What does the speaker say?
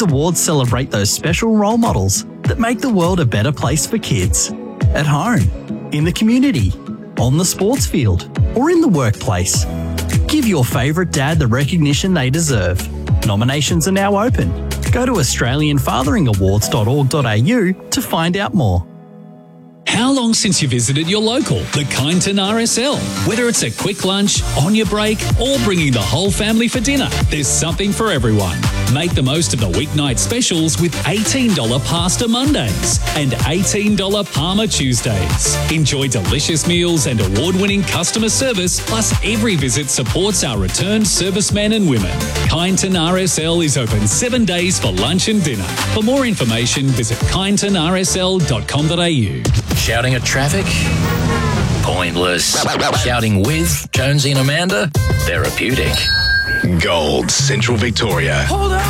These awards celebrate those special role models that make the world a better place for kids. At home, in the community, on the sports field, or in the workplace. Give your favourite dad the recognition they deserve. Nominations are now open. Go to australianfatheringawards.org.au to find out more. How long since you visited your local, the Kyneton RSL? Whether it's a quick lunch, on your break, or bringing the whole family for dinner, there's something for everyone. Make the most of the weeknight specials with $18 Pasta Mondays and $18 Parma Tuesdays. Enjoy delicious meals and award-winning customer service, plus every visit supports our returned servicemen and women. Kyneton RSL is open 7 days for lunch and dinner. For more information, visit kynetonrsl.com.au. Shouting at traffic? Pointless. Shouting with Jonesy and Amanda? Therapeutic. Gold, Central Victoria. Hold on!